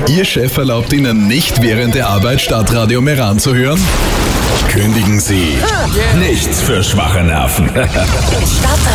Ihr Chef erlaubt Ihnen nicht, während der Arbeit Stadtradio Meran zu hören? Kündigen Sie. Nichts für schwache Nerven. Stadtradio